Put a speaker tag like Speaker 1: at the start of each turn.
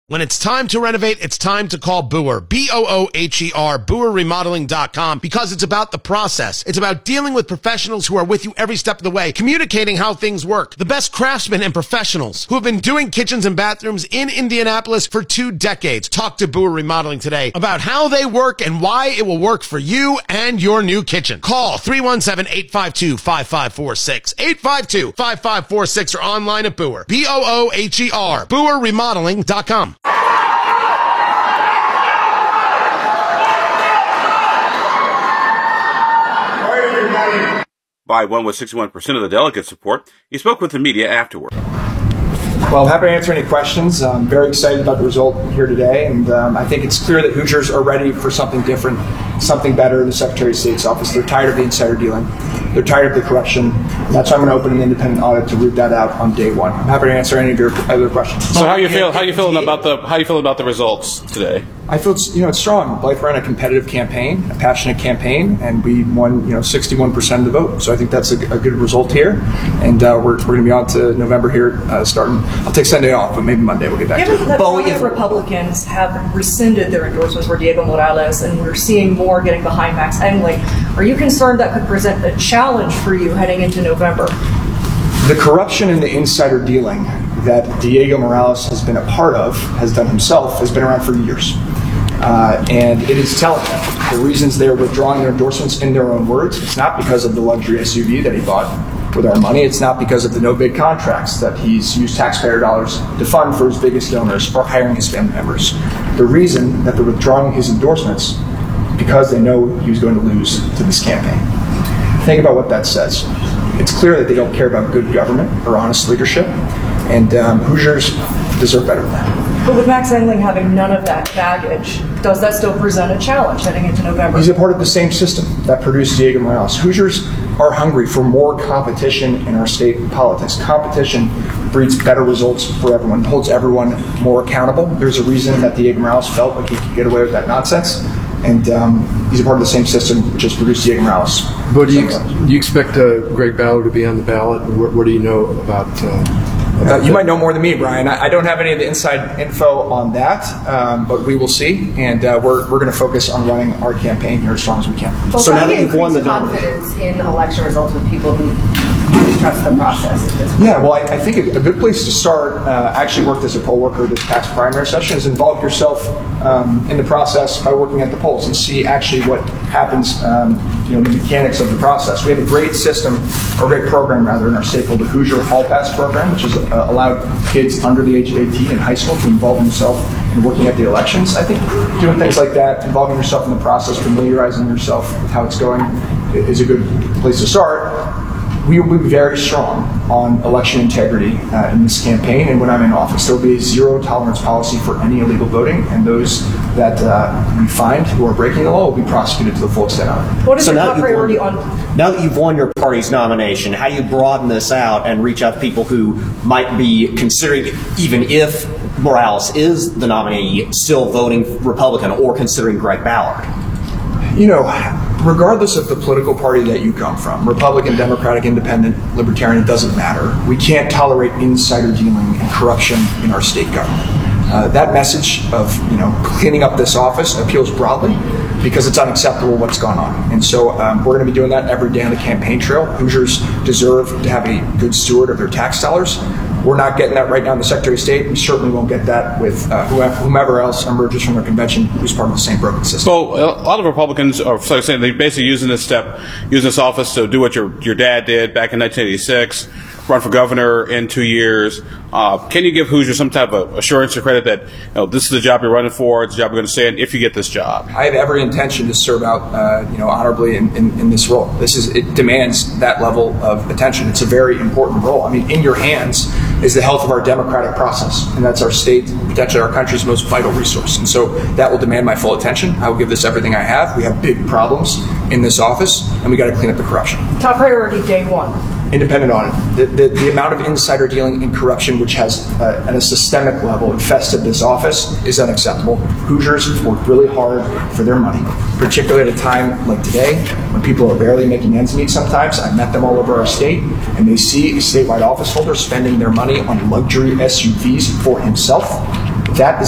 Speaker 1: When it's time to renovate, it's time to call Booher. B-O-O-H-E-R, BooherRemodeling.com, because it's about the process. It's about dealing with professionals who are with you every step of the way, communicating how things work. The best craftsmen and professionals who have been doing kitchens and bathrooms in Indianapolis for 2 decades. Talk to Booher Remodeling today about how they work and why it will work for you and your new kitchen. Call 317-852-5546, 852-5546, or online at Booher. B-O-O-H-E-R, BooherRemodeling.com.
Speaker 2: By one with 61% of the delegate support, he spoke with the media afterward.
Speaker 3: Well, I'm happy to answer any questions. I'm very excited about the result here today, and I think it's clear that Hoosiers are ready for something different, something better in the Secretary of State's office. They're tired of the insider dealing. They're tired of the corruption. And that's why I'm going to open an independent audit to root that out on day one. I'm happy to answer any of your other questions.
Speaker 2: So how you feel about the results today?
Speaker 3: I feel it's strong. Blythe ran a competitive campaign, a passionate campaign, and we won 61% of the vote. So I think that's a good result here. And we're going to be on to November here starting. I'll take Sunday off, but maybe Monday we'll get back to it.
Speaker 4: Given that some Republicans have rescinded their endorsements for Diego Morales, and we're seeing more getting behind Max Engling, are you concerned that could present a challenge for you heading into November?
Speaker 3: The corruption and the insider dealing that Diego Morales has been a part of, has done himself, has been around for years. And it is telling them the reasons they're withdrawing their endorsements in their own words. It's not because of the luxury SUV that he bought with our money. It's not because of the no-bid contracts that he's used taxpayer dollars to fund for his biggest donors or hiring his family members. The reason that they're withdrawing his endorsements is because they know he was going to lose to this campaign. Think about what that says. It's clear that they don't care about good government or honest leadership, and Hoosiers deserve better than that.
Speaker 4: But with Max Engling having none of that baggage, does that still present a challenge heading into November?
Speaker 3: He's a part of the same system that produced Diego Morales. Hoosiers are hungry for more competition in our state politics. Competition breeds better results for everyone, holds everyone more accountable. There's a reason that Diego Morales felt like he could get away with that nonsense. And he's a part of the same system which has produced Diego Morales.
Speaker 5: But do you expect Greg Ballard to be on the ballot? What do you know about
Speaker 3: you might know more than me, Brian. I don't have any of the inside info on that, but we will see. And we're going to focus on running our campaign here as strong as we can.
Speaker 6: Well, so now that you've won the confidence in election results with people who trust the process at this point.
Speaker 3: Yeah, well, I think a good place to start, I actually worked as a poll worker this past primary session, is involve yourself in the process by working at the polls and see actually what happens, the mechanics of the process. We have a great system, or a great program rather, in our state called the Hoosier Hall Pass program, which has allowed kids under the age of 18 in high school to involve themselves in working at the elections. I think doing things like that, involving yourself in the process, familiarizing yourself with how it's going is a good place to start. We will be very strong on election integrity in this campaign, and when I'm in office, there will be a zero-tolerance policy for any illegal voting, and those that we find who are breaking the law will be prosecuted to the full extent of it.
Speaker 4: What is your top priority on?
Speaker 6: Now that you've won your party's nomination, how do you broaden this out and reach out to people who might be considering, even if Morales is the nominee, still voting Republican or considering Greg Ballard?
Speaker 3: Regardless of the political party that you come from, Republican, Democratic, Independent, Libertarian, it doesn't matter. We can't tolerate insider dealing and corruption in our state government. That message of cleaning up this office appeals broadly because it's unacceptable what's gone on. And so we're going to be doing that every day on the campaign trail. Hoosiers deserve to have a good steward of their tax dollars. We're not getting that right now in the Secretary of State. We certainly won't get that with whomever else emerges from their convention who's part of the same broken system.
Speaker 2: So a lot of Republicans are saying they're basically using this office to do what your dad did back in 1986, run for governor in 2 years. Can you give Hoosier some type of assurance or credit that this is the job you're running for, it's the job you're going to stay in if you get this job?
Speaker 3: I have every intention to serve out honorably in this role. It demands that level of attention. It's a very important role. I mean, in your hands is the health of our democratic process, and that's our state, potentially our country's most vital resource. And so that will demand my full attention. I will give this everything I have. We have big problems in this office, and we got to clean up the corruption.
Speaker 4: Top priority, day one.
Speaker 3: Independent audit. The amount of insider dealing and corruption which has, at a systemic level, infested this office is unacceptable. Hoosiers have worked really hard for their money, particularly at a time like today when people are barely making ends meet sometimes. I've met them all over our state, and they see a statewide office holder spending their money on luxury SUVs for himself. That is